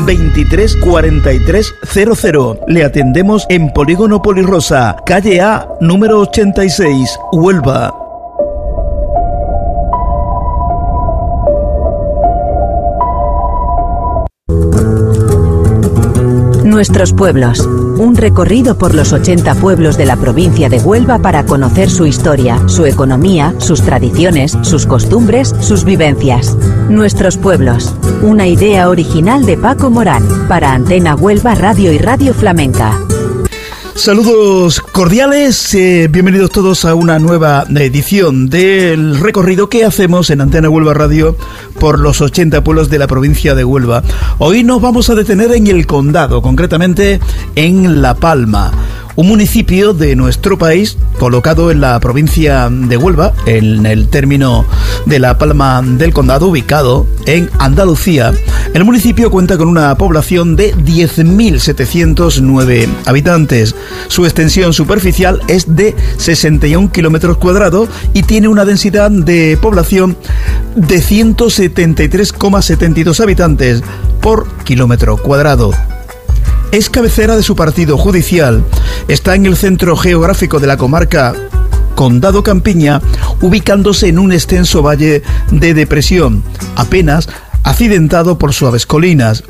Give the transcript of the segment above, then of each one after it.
23 43 00. Le atendemos en Polígono Polirosa, calle A, número 86, Huelva. Nuestros pueblos. Un recorrido por los 80 pueblos de la provincia de Huelva para conocer su historia, su economía, sus tradiciones, sus costumbres, sus vivencias. Nuestros pueblos. Una idea original de Paco Morán para Antena Huelva Radio y Radio Flamenca. Saludos cordiales, bienvenidos todos a una nueva edición del recorrido que hacemos en Antena Huelva Radio por los 80 pueblos de la provincia de Huelva. Hoy nos vamos a detener en el Condado, concretamente en La Palma, un municipio de nuestro país colocado en la provincia de Huelva, en el término de La Palma del Condado, ubicado en Andalucía. El municipio cuenta con una población de 10.709 habitantes. Su extensión superficial es de 61 kilómetros cuadrados y tiene una densidad de población de 173,72 habitantes por kilómetro cuadrado. Es cabecera de su partido judicial. Está en el centro geográfico de la comarca Condado Campiña, ubicándose en un extenso valle de depresión, apenas accidentado por suaves colinas.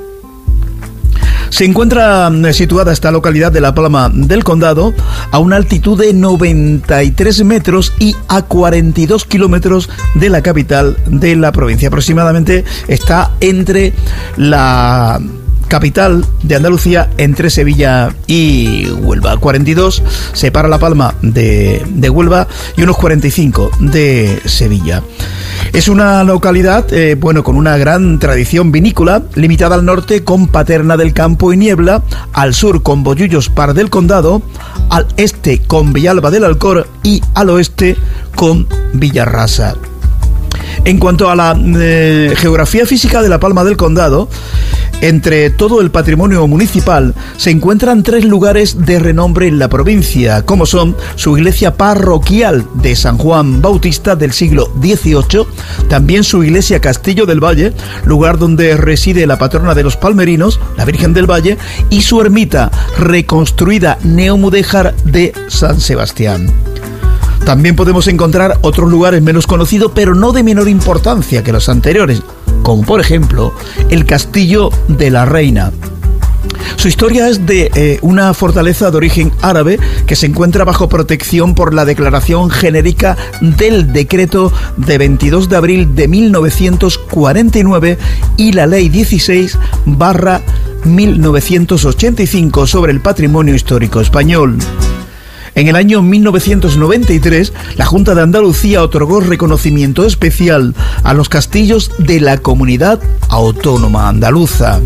Se encuentra situada esta localidad de La Palma del Condado a una altitud de 93 metros y a 42 kilómetros de la capital de la provincia. Aproximadamente está entre la capital de Andalucía, entre Sevilla y Huelva. 42 separa La Palma de Huelva y unos 45 de Sevilla. Es una localidad, con una gran tradición vinícola, limitada al norte con Paterna del Campo y Niebla, al sur con Bollullos Par del Condado, al este con Villalba del Alcor y al oeste con Villarrasa. En cuanto a la geografía física de La Palma del Condado, entre todo el patrimonio municipal se encuentran 3 lugares de renombre en la provincia, como son su iglesia parroquial de San Juan Bautista del siglo XVIII, también su iglesia Castillo del Valle, lugar donde reside la patrona de los palmerinos, la Virgen del Valle, y su ermita reconstruida neomudéjar de San Sebastián. También podemos encontrar otros lugares menos conocidos, pero no de menor importancia que los anteriores, como por ejemplo el Castillo de la Reina. Su historia es de una fortaleza de origen árabe que se encuentra bajo protección por la Declaración Genérica del Decreto de 22 de abril de 1949 y la Ley 16/1985 sobre el patrimonio histórico español. En el año 1993, la Junta de Andalucía otorgó reconocimiento especial a los castillos de la Comunidad Autónoma Andaluza.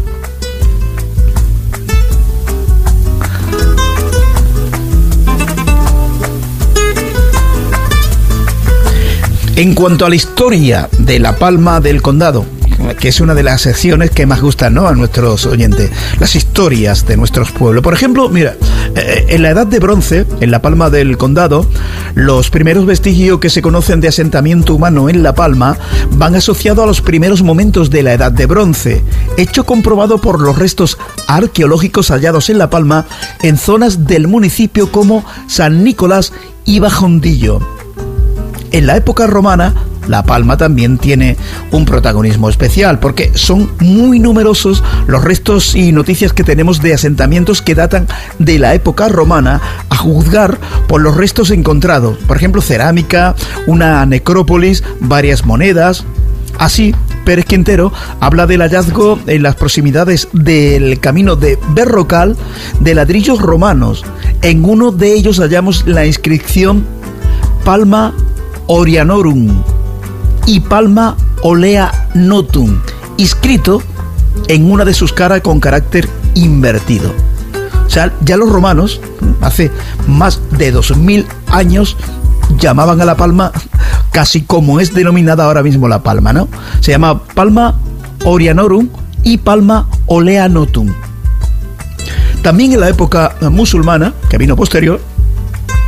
En cuanto a la historia de La Palma del Condado, que es una de las secciones que más gustan, ¿no?, a nuestros oyentes, las historias de nuestros pueblos. Por ejemplo, mira, en la Edad de Bronce, en La Palma del Condado, los primeros vestigios que se conocen de asentamiento humano en La Palma van asociados a los primeros momentos de la Edad de Bronce, hecho comprobado por los restos arqueológicos hallados en La Palma en zonas del municipio como San Nicolás y Bajondillo. En la época romana, La Palma también tiene un protagonismo especial porque son muy numerosos los restos y noticias que tenemos de asentamientos que datan de la época romana, a juzgar por los restos encontrados. Por ejemplo, cerámica, una necrópolis, varias monedas. Así, Pérez Quintero habla del hallazgo en las proximidades del camino de Berrocal de ladrillos romanos. En uno de ellos hallamos la inscripción Palma Orianorum y Palma Olea Notum, inscrito en una de sus caras con carácter invertido. O sea, ya los romanos, hace más de 2000 años, llamaban a La Palma casi como es denominada ahora mismo La Palma, ¿no? Se llama Palma Orianorum y Palma Olea Notum. También en la época musulmana, que vino posterior,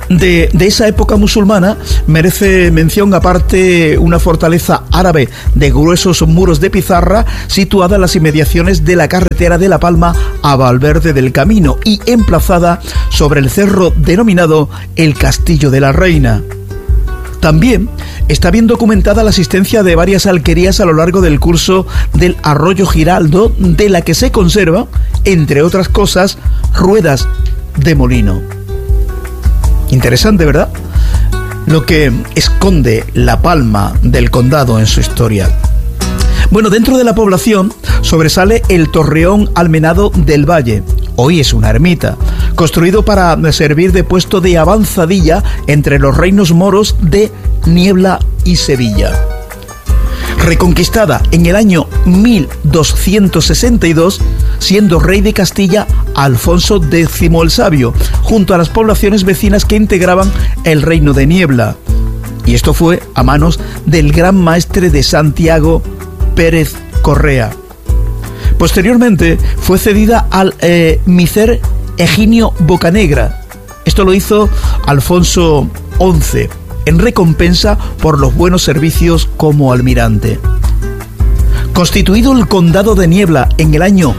De esa época musulmana merece mención aparte una fortaleza árabe de gruesos muros de pizarra situada en las inmediaciones de la carretera de La Palma a Valverde del Camino y emplazada sobre el cerro denominado el Castillo de la Reina. También está bien documentada la existencia de varias alquerías a lo largo del curso del arroyo Giraldo, de la que se conserva, entre otras cosas, ruedas de molino. Interesante, ¿verdad? Lo que esconde La Palma del Condado en su historia. Bueno, dentro de la población sobresale el Torreón Almenado del Valle. Hoy es una ermita, construido para servir de puesto de avanzadilla entre los reinos moros de Niebla y Sevilla. Reconquistada en el año 1262, siendo rey de Castilla Alfonso X el Sabio, junto a las poblaciones vecinas que integraban el reino de Niebla. Y esto fue a manos del gran maestre de Santiago, Pérez Correa. Posteriormente fue cedida al micer Eginio Bocanegra. Esto lo hizo Alfonso XI, en recompensa por los buenos servicios como almirante. Constituido el condado de Niebla en el año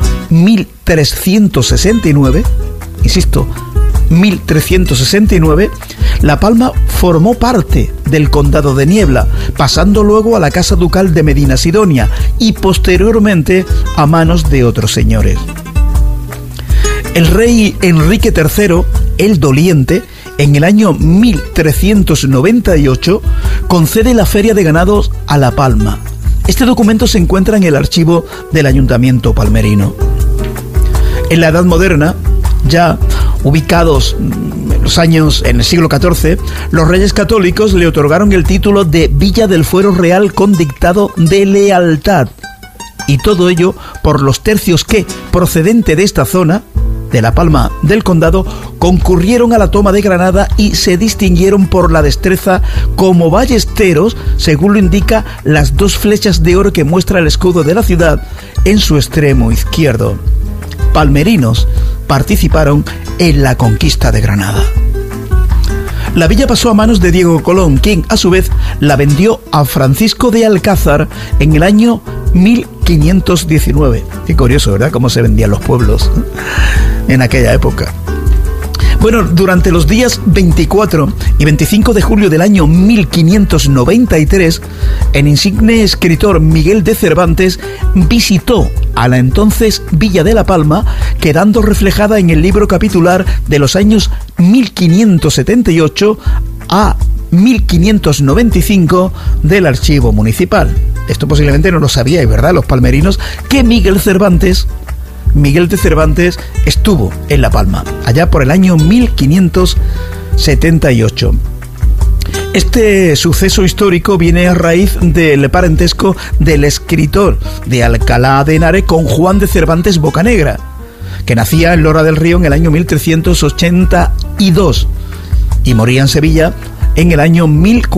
1369, insisto, 1369, La Palma formó parte del condado de Niebla, pasando luego a la casa ducal de Medina Sidonia y posteriormente a manos de otros señores. El rey Enrique III, el Doliente, en el año 1398, concede la Feria de Ganados a La Palma. Este documento se encuentra en el archivo del Ayuntamiento palmerino. En la Edad Moderna, ya ubicados en el siglo XIV, los reyes católicos le otorgaron el título de Villa del Fuero Real con dictado de lealtad. Y todo ello por los tercios que, procedente de esta zona, de La Palma del Condado, concurrieron a la toma de Granada y se distinguieron por la destreza como ballesteros, según lo indica las dos flechas de oro que muestra el escudo de la ciudad en su extremo izquierdo. Palmerinos participaron en la conquista de Granada. La villa pasó a manos de Diego Colón, quien a su vez la vendió a Francisco de Alcázar en el año 1519. Qué curioso, ¿verdad? Cómo se vendían los pueblos en aquella época. Bueno, durante los días 24 y 25 de julio del año 1593, el insigne escritor Miguel de Cervantes visitó a la entonces Villa de La Palma, quedando reflejada en el libro capitular de los años 1578 a 1595 del Archivo Municipal. Esto posiblemente no lo sabíais, ¿verdad?, los palmerinos, que Miguel de Cervantes estuvo en La Palma, allá por el año 1578. Este suceso histórico viene a raíz del parentesco del escritor de Alcalá de Henares con Juan de Cervantes Bocanegra, que nacía en Lora del Río en el año 1382 y moría en Sevilla en el año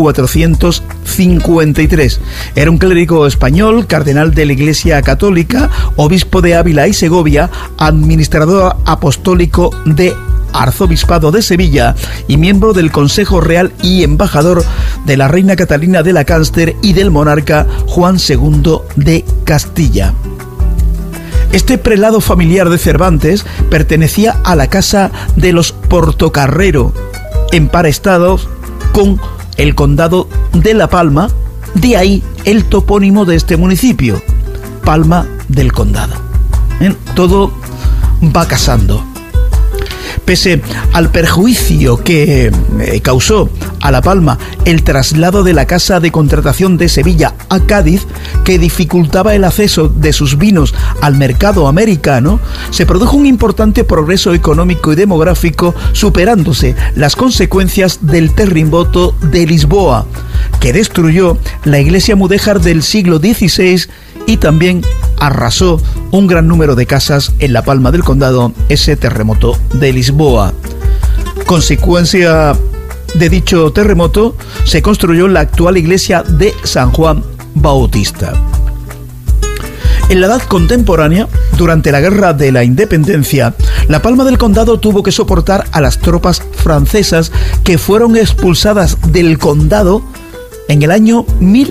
1453. Era un clérigo español, cardenal de la Iglesia Católica, obispo de Ávila y Segovia, administrador apostólico de Arzobispado de Sevilla y miembro del Consejo Real y embajador de la reina Catalina de la Cáncer y del monarca Juan II de Castilla. Este prelado familiar de Cervantes pertenecía a la casa de los Portocarrero, emparentados con el condado de La Palma, de ahí el topónimo de este municipio, Palma del Condado. Todo va casando. Pese al perjuicio que causó a La Palma el traslado de la casa de contratación de Sevilla a Cádiz, que dificultaba el acceso de sus vinos al mercado americano, se produjo un importante progreso económico y demográfico, superándose las consecuencias del terremoto de Lisboa, que destruyó la iglesia mudéjar del siglo XVI y también arrasó un gran número de casas en La Palma del Condado, ese terremoto de Lisboa. Consecuencia de dicho terremoto, se construyó la actual iglesia de San Juan Bautista. En la edad contemporánea, durante la Guerra de la Independencia, La Palma del Condado tuvo que soportar a las tropas francesas que fueron expulsadas del condado en el año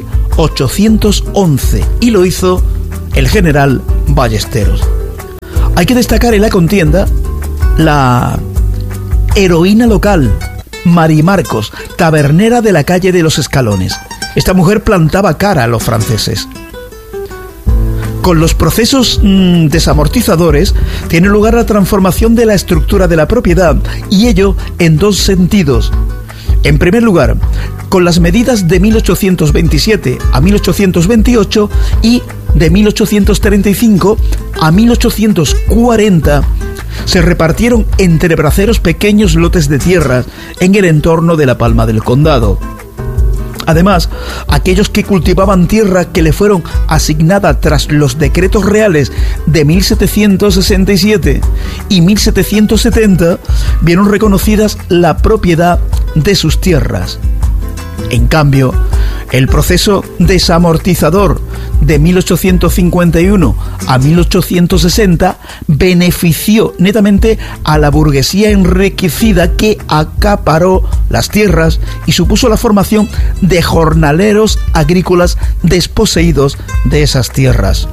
1811, y lo hizo el general Ballesteros. Hay que destacar en la contienda la heroína local, Mari Marcos, tabernera de la calle de los Escalones. Esta mujer plantaba cara a los franceses. Con los procesos desamortizadores tiene lugar la transformación de la estructura de la propiedad, y ello en dos sentidos. En primer lugar, con las medidas de 1827 a 1828 y de 1835 a 1840, se repartieron entre braceros pequeños lotes de tierras en el entorno de La Palma del Condado. Además, aquellos que cultivaban tierra que le fueron asignada tras los decretos reales de 1767 y 1770 vieron reconocidas la propiedad de sus tierras. En cambio, el proceso desamortizador de 1851 a 1860 benefició netamente a la burguesía enriquecida que acaparó las tierras y supuso la formación de jornaleros agrícolas desposeídos de esas tierras.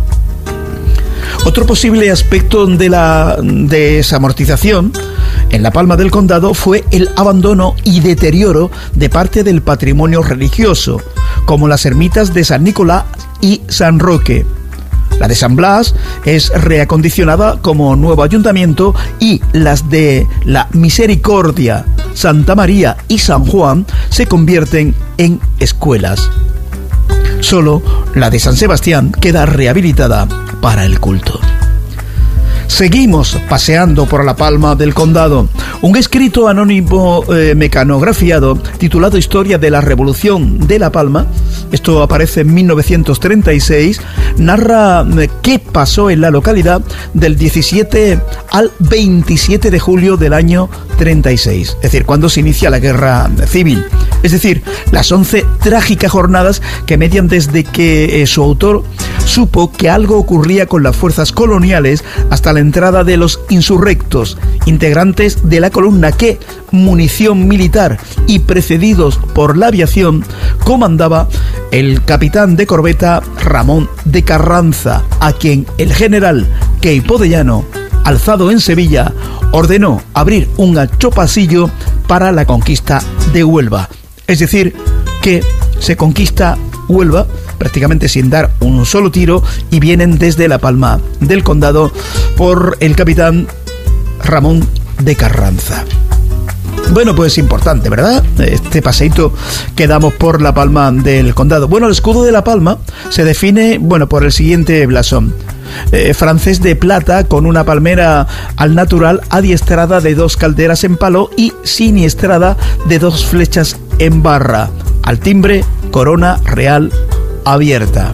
Otro posible aspecto de la desamortización en La Palma del Condado fue el abandono y deterioro de parte del patrimonio religioso, como las ermitas de San Nicolás y San Roque. La de San Blas es reacondicionada como nuevo ayuntamiento, y las de la Misericordia, Santa María y San Juan se convierten en escuelas. Solo la de San Sebastián queda rehabilitada para el culto. Seguimos paseando por La Palma del Condado. Un escrito anónimo mecanografiado titulado Historia de la Revolución de La Palma, esto aparece en 1936, narra qué pasó en la localidad del 17 al 27 de julio del año 36, es decir, cuando se inicia la guerra civil. Es decir, las 11 trágicas jornadas que median desde que su autor supo que algo ocurría con las fuerzas coloniales hasta la entrada de los insurrectos, integrantes de la columna que, munición militar y precedidos por la aviación, comandaba el capitán de corbeta Ramón de Carranza, a quien el general Queipo de Llano, alzado en Sevilla, ordenó abrir un ancho pasillo para la conquista de Huelva. Es decir, que se conquista Huelva prácticamente sin dar un solo tiro, y vienen desde La Palma del Condado por el capitán Ramón de Carranza. Bueno, pues importante, ¿verdad? Este paseíto que damos por La Palma del Condado. Bueno, el escudo de La Palma se define, por el siguiente blasón. Francés de plata con una palmera al natural adiestrada de 2 calderas en palo y siniestrada de 2 flechas en barra. Al timbre, corona real abierta.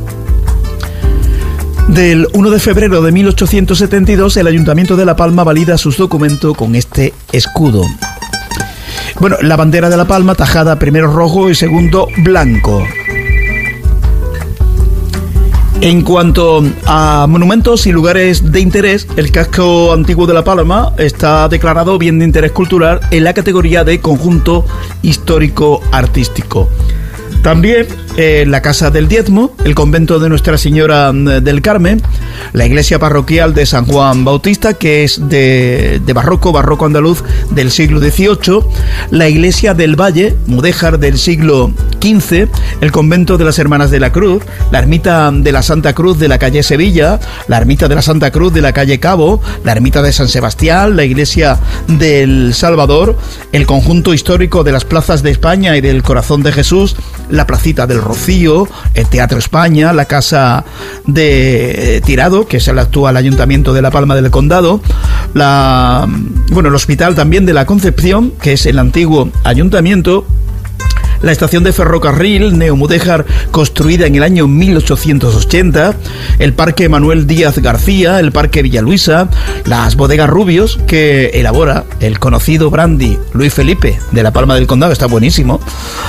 Del 1 de febrero de 1872, el Ayuntamiento de La Palma valida sus documentos con este escudo. La bandera de La Palma, tajada primero rojo y segundo blanco. En cuanto a monumentos y lugares de interés, el casco antiguo de La Palma está declarado bien de interés cultural en la categoría de conjunto histórico-artístico. También la Casa del Diezmo, el convento de Nuestra Señora del Carmen, la iglesia parroquial de San Juan Bautista, que es de barroco andaluz del siglo XVIII, la iglesia del Valle, mudéjar del siglo XV, el convento de las Hermanas de la Cruz, la ermita de la Santa Cruz de la calle Sevilla, la ermita de la Santa Cruz de la calle Cabo, la ermita de San Sebastián, la iglesia del Salvador, el conjunto histórico de las plazas de España y del Corazón de Jesús, la placita del Rocío, el Teatro España, la Casa de Tirado, que es el actual Ayuntamiento de La Palma del Condado, el Hospital también de la Concepción, que es el antiguo Ayuntamiento, la estación de ferrocarril neomudéjar construida en el año 1880, el Parque Manuel Díaz García, el Parque Villaluisa, las bodegas Rubios que elabora el conocido brandy Luis Felipe de La Palma del Condado, está buenísimo.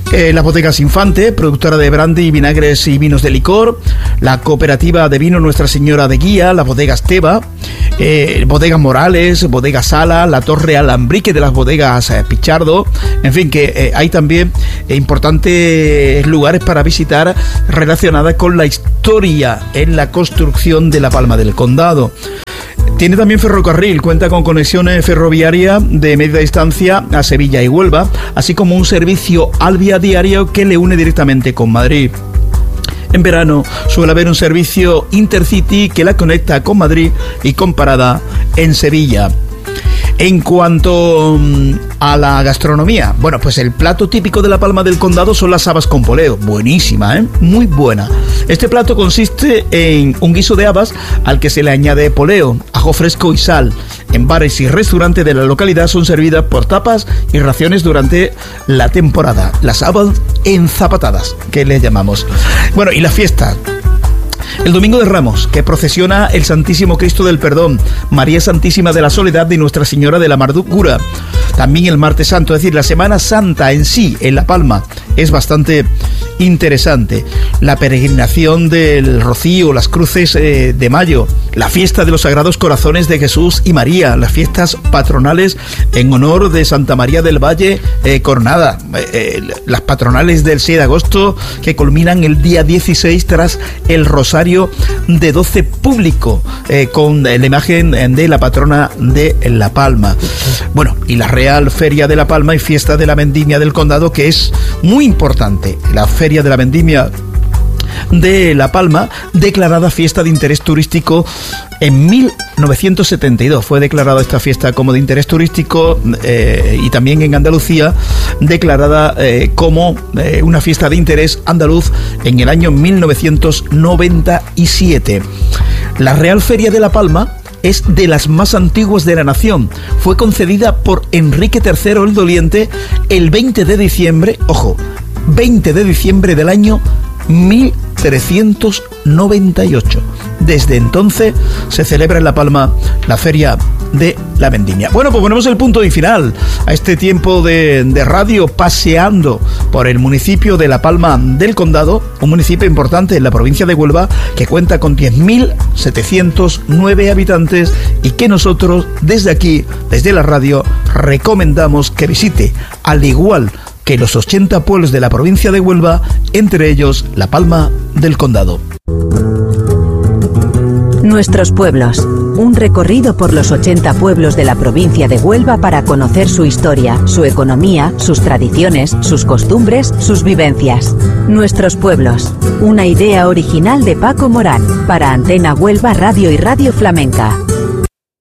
Las bodegas Infante, productora de brandy, vinagres y vinos de licor, la cooperativa de vino Nuestra Señora de Guía, las bodegas Teba, bodegas Morales, bodegas Sala, la Torre Alambrique de las bodegas Pichardo, en fin, que hay también importantes lugares para visitar relacionadas con la historia en la construcción de La Palma del Condado. Tiene también ferrocarril, cuenta con conexiones ferroviarias de media distancia a Sevilla y Huelva, así como un servicio al vía diario que le une directamente con Madrid. En verano suele haber un servicio Intercity que la conecta con Madrid y con parada en Sevilla. En cuanto a la gastronomía, bueno, pues el plato típico de La Palma del Condado son las habas con poleo. Buenísima, muy buena. Este plato consiste en un guiso de habas al que se le añade poleo, ajo fresco y sal. En bares y restaurantes de la localidad son servidas por tapas y raciones durante la temporada. Las habas enzapatadas, que les llamamos. Bueno, y la fiesta. El Domingo de Ramos, que procesiona el Santísimo Cristo del Perdón, María Santísima de la Soledad y Nuestra Señora de la Amargura. También el Martes Santo, es decir, la Semana Santa en sí, en La Palma, es bastante interesante. La peregrinación del Rocío, las Cruces de Mayo, la fiesta de los Sagrados Corazones de Jesús y María, las fiestas patronales en honor de Santa María del Valle Coronada, las patronales del 6 de agosto que culminan el día 16 tras el Rosario de 12 público con la imagen de la patrona de La Palma. Bueno, y la Real Feria de La Palma y Fiesta de la Vendimia del Condado, que es muy importante. La Feria de la Vendimia de La Palma, declarada fiesta de interés turístico en 1972. Fue declarada esta fiesta como de interés turístico y también en Andalucía declarada como una fiesta de interés andaluz en el año 1997. La Real Feria de La Palma es de las más antiguas de la nación. Fue concedida por Enrique III el Doliente el 20 de diciembre, ojo, 20 de diciembre del año 1398. Desde entonces se celebra en La Palma la Feria de la Vendimia. Bueno, pues ponemos el punto y final a este tiempo de radio paseando por el municipio de La Palma del Condado, un municipio importante en la provincia de Huelva que cuenta con 10.709 habitantes y que nosotros desde aquí, desde la radio, recomendamos que visite, al igual que los 80 pueblos de la provincia de Huelva, entre ellos La Palma del Condado. Nuestros pueblos. Un recorrido por los 80 pueblos de la provincia de Huelva para conocer su historia, su economía, sus tradiciones, sus costumbres, sus vivencias. Nuestros pueblos. Una idea original de Paco Morán para Antena Huelva Radio y Radio Flamenca.